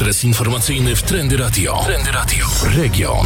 Adres informacyjny w Trendy Radio. Trendy Radio. Region.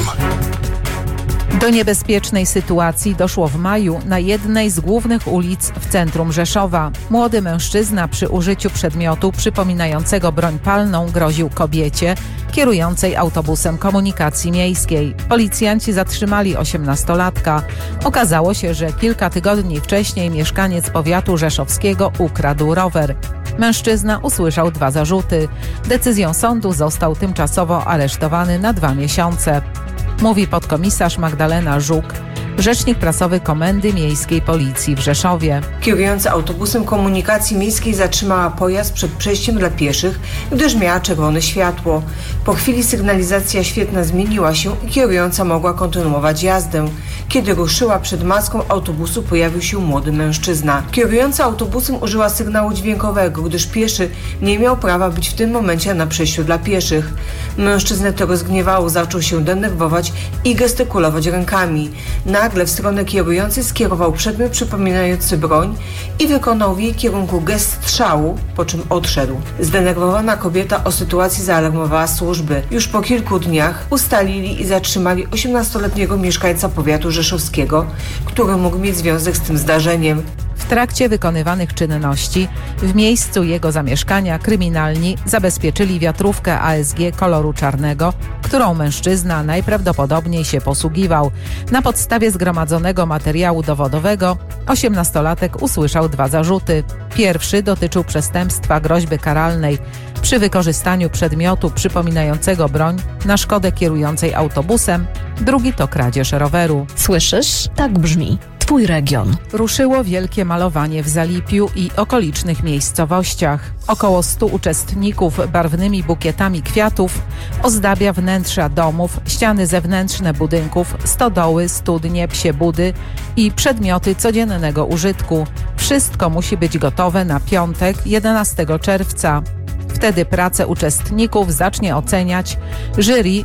Do niebezpiecznej sytuacji doszło w maju na jednej z głównych ulic w centrum Rzeszowa. Młody mężczyzna przy użyciu przedmiotu przypominającego broń palną groził kobiecie kierującej autobusem komunikacji miejskiej. Policjanci zatrzymali 18-latka. Okazało się, że kilka tygodni wcześniej mieszkaniec powiatu rzeszowskiego ukradł rower. Mężczyzna usłyszał 2 zarzuty. Decyzją sądu został tymczasowo aresztowany na 2 miesiące. Mówi podkomisarz Magdalena Żuk, rzecznik prasowy Komendy Miejskiej Policji w Rzeszowie. Kierująca autobusem komunikacji miejskiej zatrzymała pojazd przed przejściem dla pieszych, gdyż miała czerwone światło. Po chwili sygnalizacja świetna zmieniła się i kierująca mogła kontynuować jazdę. Kiedy ruszyła, przed maską autobusu pojawił się młody mężczyzna. Kierująca autobusem użyła sygnału dźwiękowego, gdyż pieszy nie miał prawa być w tym momencie na przejściu dla pieszych. Mężczyznę to rozgniewało, zaczął się denerwować i gestykulować rękami. Nagle w stronę kierującej skierował przedmiot przypominający broń i wykonał w jej kierunku gest strzału, po czym odszedł. Zdenerwowana kobieta o sytuacji zaalarmowała służby. Już po kilku dniach ustalili i zatrzymali 18-letniego mieszkańca powiatu rzeszowskiego, który mógł mieć związek z tym zdarzeniem. W trakcie wykonywanych czynności w miejscu jego zamieszkania kryminalni zabezpieczyli wiatrówkę ASG koloru czarnego, którą mężczyzna najprawdopodobniej się posługiwał. Na podstawie zgromadzonego materiału dowodowego 18-latek usłyszał 2 zarzuty. Pierwszy dotyczył przestępstwa groźby karalnej przy wykorzystaniu przedmiotu przypominającego broń na szkodę kierującej autobusem. Drugi to kradzież roweru. Słyszysz? Tak brzmi Twój region. Ruszyło wielkie malowanie w Zalipiu i okolicznych miejscowościach. Około 100 uczestników barwnymi bukietami kwiatów ozdabia wnętrza domów, ściany zewnętrzne budynków, stodoły, studnie, psie budy i przedmioty codziennego użytku. Wszystko musi być gotowe na piątek, 11 czerwca. Wtedy pracę uczestników zacznie oceniać jury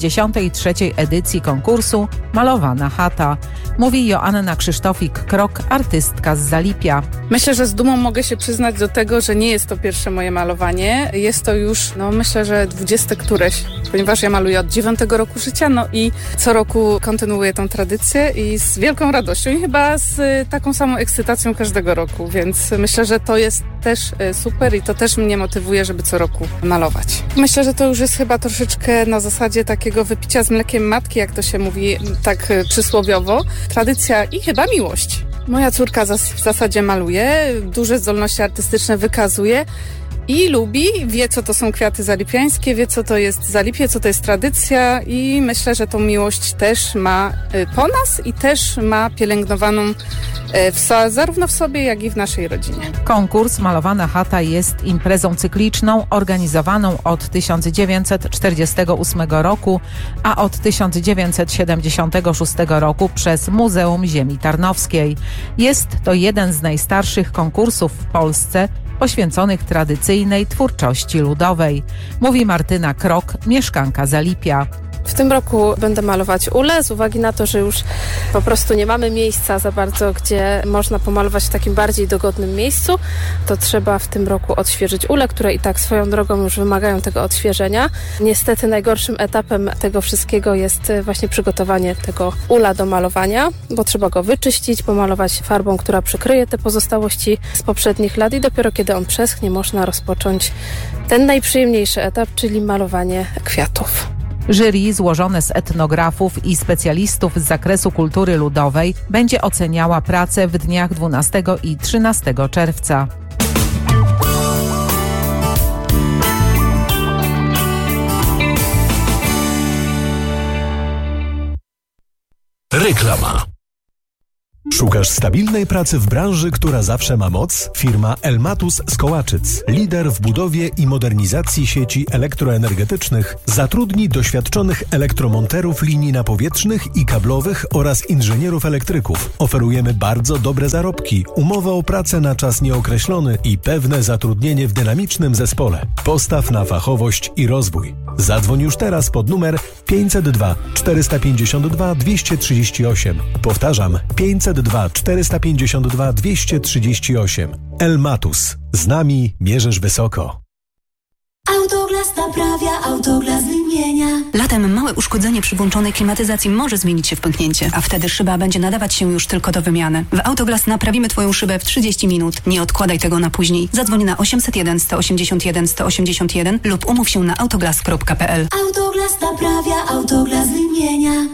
63. edycji konkursu Malowana chata. Mówi Joanna Krzysztofik-Krok, artystka z Zalipia. Myślę, że z dumą mogę się przyznać do tego, że nie jest to pierwsze moje malowanie. Jest to już, myślę, że 20 któreś, ponieważ ja maluję od 9 roku życia, i co roku kontynuuję tą tradycję i z wielką radością i chyba z taką samą ekscytacją każdego roku, więc myślę, że to jest też super i to też mnie motywuje, żeby co roku malować. Myślę, że to już jest chyba troszeczkę na zasadzie takiego wypicia z mlekiem matki, jak to się mówi tak przysłowiowo. Tradycja i chyba miłość. Moja córka w zasadzie maluje, duże zdolności artystyczne wykazuje i lubi, wie co to są kwiaty zalipiańskie, wie co to jest Zalipie, co to jest tradycja i myślę, że tą miłość też ma po nas i też ma pielęgnowaną zarówno w sobie, jak i w naszej rodzinie. Konkurs Malowana chata jest imprezą cykliczną organizowaną od 1948 roku, a od 1976 roku przez Muzeum Ziemi Tarnowskiej. Jest to jeden z najstarszych konkursów w Polsce poświęconych tradycyjnej twórczości ludowej, mówi Martyna Krok, mieszkanka Zalipia. W tym roku będę malować ulę z uwagi na to, że już po prostu nie mamy miejsca za bardzo, gdzie można pomalować w takim bardziej dogodnym miejscu. To trzeba w tym roku odświeżyć ule, które i tak swoją drogą już wymagają tego odświeżenia. Niestety najgorszym etapem tego wszystkiego jest właśnie przygotowanie tego ula do malowania, bo trzeba go wyczyścić, pomalować farbą, która przykryje te pozostałości z poprzednich lat i dopiero kiedy on przeschnie, można rozpocząć ten najprzyjemniejszy etap, czyli malowanie kwiatów. Jury złożone z etnografów i specjalistów z zakresu kultury ludowej będzie oceniała pracę w dniach 12 i 13 czerwca. Reklama. Szukasz stabilnej pracy w branży, która zawsze ma moc? Firma Elmatus z Kołaczyc, lider w budowie i modernizacji sieci elektroenergetycznych, zatrudni doświadczonych elektromonterów linii napowietrznych i kablowych oraz inżynierów elektryków. Oferujemy bardzo dobre zarobki, umowę o pracę na czas nieokreślony i pewne zatrudnienie w dynamicznym zespole. Postaw na fachowość i rozwój. Zadzwoń już teraz pod numer 502 452 238. Powtarzam, 502 452 238. Elmatus. Z nami mierzysz wysoko. Autoglas naprawia, Autoglas wymienia. Latem małe uszkodzenie przy włączonej klimatyzacji może zmienić się w pęknięcie, a wtedy szyba będzie nadawać się już tylko do wymiany. W Autoglas naprawimy Twoją szybę w 30 minut. Nie odkładaj tego na później. Zadzwoń na 801 181 181 lub umów się na autoglas.pl. Autoglas naprawia, Autoglas wymienia.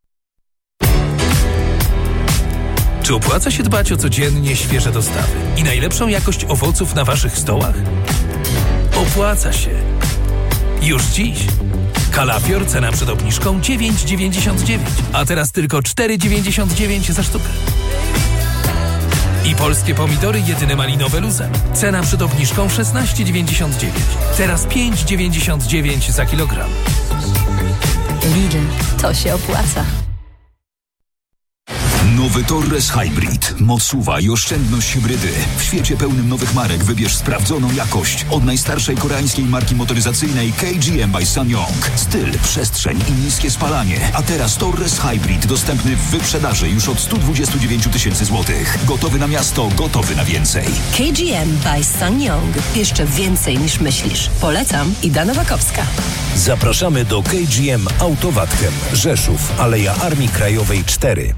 Czy opłaca się dbać o codziennie świeże dostawy i najlepszą jakość owoców na Waszych stołach? Opłaca się. Już dziś. Kalafior, cena przed obniżką 9,99, a teraz tylko 4,99 za sztukę. I polskie pomidory jedyne malinowe luzem. Cena przed obniżką 16,99, teraz 5,99 za kilogram. Lidl, to się opłaca. Nowy Torres Hybrid. Moc SUV i oszczędność hybrydy. W świecie pełnym nowych marek wybierz sprawdzoną jakość od najstarszej koreańskiej marki motoryzacyjnej KGM by SsangYong. Styl, przestrzeń i niskie spalanie. A teraz Torres Hybrid dostępny w wyprzedaży już od 129 000 złotych. Gotowy na miasto, gotowy na więcej. KGM by SsangYong. Jeszcze więcej niż myślisz. Polecam, Ida Nowakowska. Zapraszamy do KGM Autowatchem, Rzeszów, Aleja Armii Krajowej 4.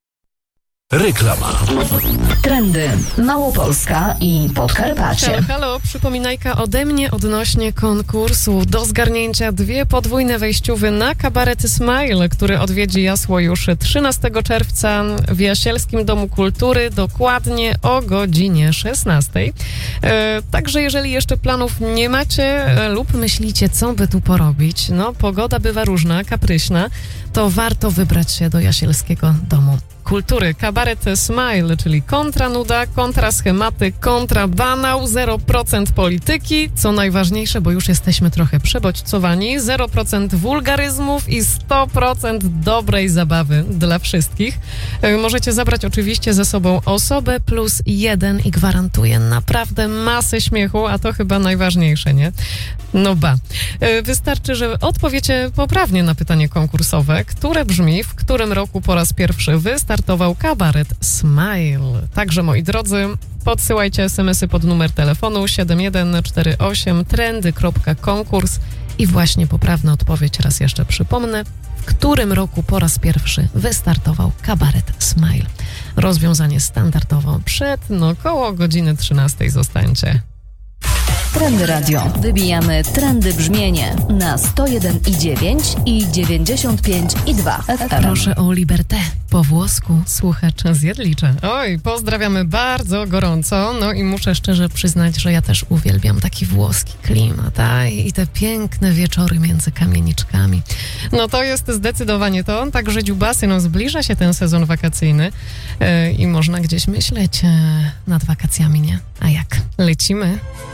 Reklama. Trendy Małopolska i Podkarpacie. Halo, przypominajka ode mnie odnośnie konkursu. Do zgarnięcia 2 podwójne wejściówy na kabaret Smile, który odwiedzi Jasło już 13 czerwca w Jasielskim Domu Kultury, dokładnie o godzinie 16. Także jeżeli jeszcze planów nie macie lub myślicie, co by tu porobić, no pogoda bywa różna, kapryśna, to warto wybrać się do Jasielskiego Domu Kultury. Kabaret Smile, czyli kontra nuda, kontra schematy, kontra banał, 0% polityki, co najważniejsze, bo już jesteśmy trochę przebodźcowani, 0% wulgaryzmów i 100% dobrej zabawy dla wszystkich. Możecie zabrać oczywiście ze sobą osobę plus 1 i gwarantuję naprawdę masę śmiechu, a to chyba najważniejsze, nie? No ba. Wystarczy, że odpowiecie poprawnie na pytanie konkursowe, które brzmi, w którym roku po raz pierwszy wystartował kabaret Smile. Także, moi drodzy, podsyłajcie SMS-y pod numer telefonu 7148 trendy.konkurs i właśnie poprawna odpowiedź, raz jeszcze przypomnę, w którym roku po raz pierwszy wystartował kabaret Smile. Rozwiązanie standardowo przed, koło godziny 13 zostańcie. Trendy Radio. Wybijamy trendy brzmienie na 101,9 i 95,2 FM. Proszę o liberté. Po włosku słuchacz z Jedlicza. Oj, pozdrawiamy bardzo gorąco. No i muszę szczerze przyznać, że ja też uwielbiam taki włoski klimat, i te piękne wieczory między kamieniczkami. No to jest zdecydowanie to. Także dziubasy, zbliża się ten sezon wakacyjny i można gdzieś myśleć nad wakacjami, nie? A jak? Lecimy.